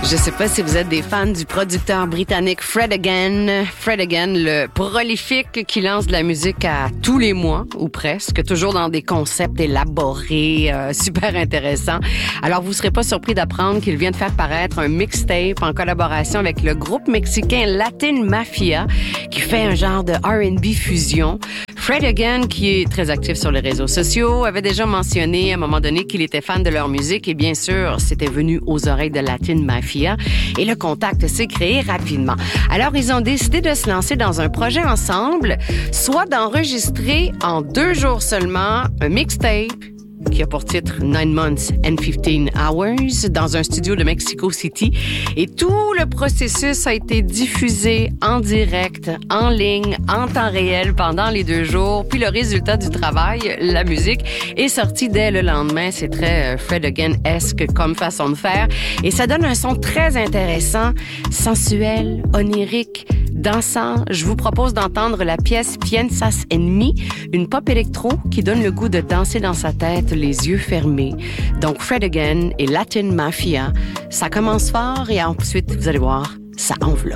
Je sais pas si vous êtes des fans du producteur britannique Fred Again. Fred Again, le prolifique qui lance de la musique à tous les mois, ou presque, toujours dans des concepts élaborés, super intéressants. Alors, vous serez pas surpris d'apprendre qu'il vient de faire paraître un mixtape en collaboration avec le groupe mexicain Latin Mafia, qui fait un genre de R&B fusion. Fred Again, qui est très actif sur les réseaux sociaux, avait déjà mentionné à un moment donné qu'il était fan de leur musique et bien sûr, c'était venu aux oreilles de Latin Mafia et le contact s'est créé rapidement. Alors, ils ont décidé de se lancer dans un projet ensemble, soit d'enregistrer en 2 jours seulement un mixtape qui a pour titre 9 Months and 15 Hours dans un studio de Mexico City. Et tout le processus a été diffusé en direct, en ligne, en temps réel pendant les 2 jours. Puis le résultat du travail, la musique, est sorti dès le lendemain. C'est très Fred Again-esque comme façon de faire. Et ça donne un son très intéressant, sensuel, onirique, dansant. Je vous propose d'entendre la pièce Piensas en mí, une pop électro qui donne le goût de danser dans sa tête, les yeux fermés. Donc Fred Again et Latin Mafia, ça commence fort et ensuite, vous allez voir, ça enveloppe.